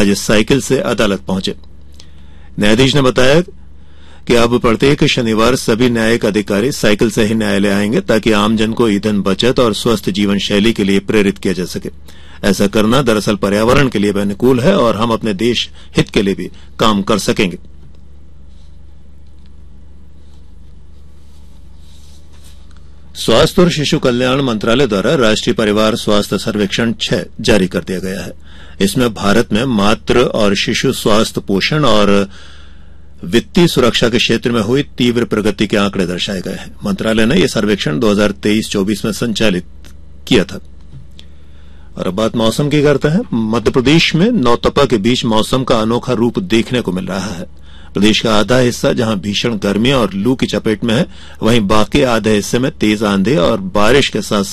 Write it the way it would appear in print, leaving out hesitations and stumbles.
आज साइकिल से अदालत पहुंचे। न्यायाधीश ने बताया कि अब प्रत्येक शनिवार सभी न्यायिक अधिकारी साइकिल से ही न्यायालय आएंगे ताकि आमजन को ईंधन बचत और स्वस्थ जीवन शैली के लिए प्रेरित किया जा सके। ऐसा करना दरअसल पर्यावरण के लिए भी अनुकूल है और हम अपने देश हित के लिए भी काम कर सकेंगे। स्वास्थ्य और शिशु कल्याण मंत्रालय द्वारा राष्ट्रीय परिवार स्वास्थ्य सर्वेक्षण 6 जारी कर दिया गया है। इसमें भारत में मातृ और शिशु स्वास्थ्य, पोषण और वित्तीय सुरक्षा के क्षेत्र में हुई तीव्र प्रगति के आंकड़े दर्शाए गए हैं। मंत्रालय ने यह सर्वेक्षण 2023-24 में संचालित किया था। और अब बात मौसम की करते हैं। मध्य प्रदेश में नौतपा के बीच मौसम का अनोखा रूप देखने को मिल रहा है। प्रदेश का आधा हिस्सा जहां भीषण गर्मी और लू की चपेट में है, वहीं बाकी आधे हिस्से में तेज आंधी और बारिश के साथ